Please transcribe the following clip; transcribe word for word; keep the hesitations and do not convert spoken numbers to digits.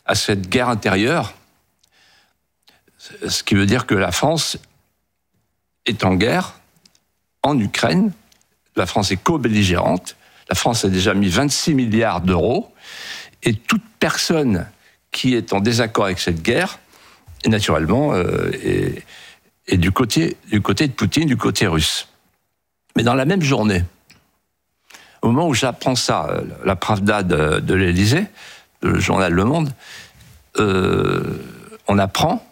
à cette guerre intérieure, ce qui veut dire que la France est en guerre en Ukraine. La France est co-belligérante. La France a déjà mis vingt-six milliards d'euros. Et toute personne qui est en désaccord avec cette guerre, naturellement, euh, est, est du côté, du côté de Poutine, du côté russe. Mais dans la même journée, au moment où j'apprends ça, la Pravda de, de l'Élysée, le journal Le Monde, euh, on apprend